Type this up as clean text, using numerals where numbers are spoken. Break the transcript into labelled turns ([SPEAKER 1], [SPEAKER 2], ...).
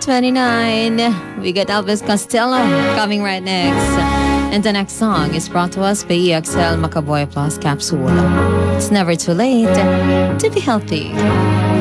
[SPEAKER 1] 9:29. We got Elvis Costello coming right next. And the next song is brought to us by EXL Macaboy Plus Capsule. It's never too late to be healthy.